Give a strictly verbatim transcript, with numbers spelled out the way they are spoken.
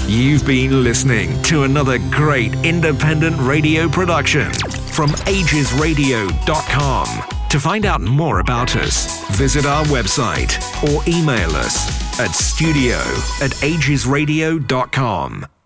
You've been listening to another great independent radio production from ages radio dot com. To find out more about us, visit our website or email us at studio at ages radio dot com.